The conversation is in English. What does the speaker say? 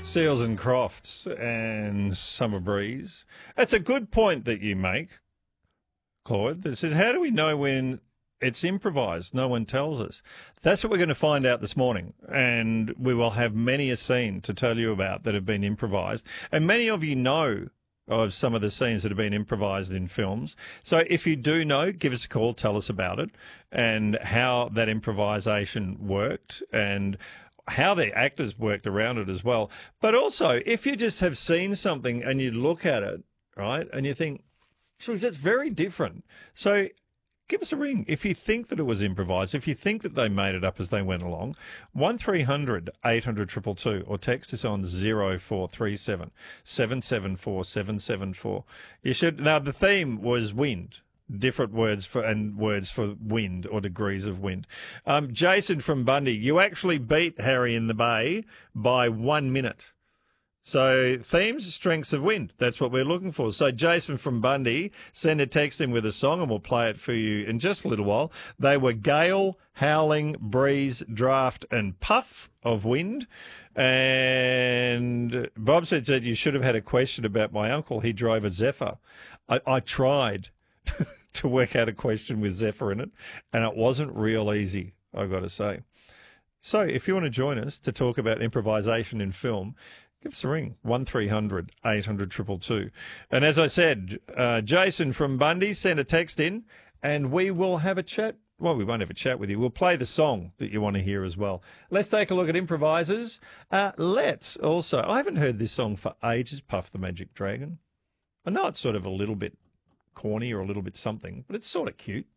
Seals and Crofts and Summer Breeze. That's a good point that you make, Claude. That says, how do we know when it's improvised? No one tells us. That's what we're going to find out this morning. And we will have many a scene to tell you about that have been improvised. And many of you know of some of the scenes that have been improvised in films. So if you do know, give us a call, tell us about it and how that improvisation worked and how the actors worked around it as well. But also, if you just have seen something and you look at it, right, and you think, geez, that's very different. So give us a ring if you think that it was improvised, if you think that they made it up as they went along. 1300 800 222 or text us on 0437 774 774. You should. Now, the theme was wind. Different words for wind or degrees of wind. Jason from Bundy, you actually beat Harry in the Bay by 1 minute. So themes, strengths of wind. That's what we're looking for. So Jason from Bundy, send a text in with a song and we'll play it for you in just a little while. They were gale, howling, breeze, draft and puff of wind. And Bob said that you should have had a question about my uncle. He drove a Zephyr. I tried to work out a question with Zephyr in it, and it wasn't real easy, I've got to say. So if you want to join us to talk about improvisation in film, give us a ring, 1300 800 222. And as I said, Jason from Bundy, send a text in, and we will have a chat. Well, we won't have a chat with you. We'll play the song that you want to hear as well. Let's take a look at improvisers. Let's also, I haven't heard this song for ages, Puff the Magic Dragon. I know it's sort of a little bit corny or a little bit something, but it's sort of cute.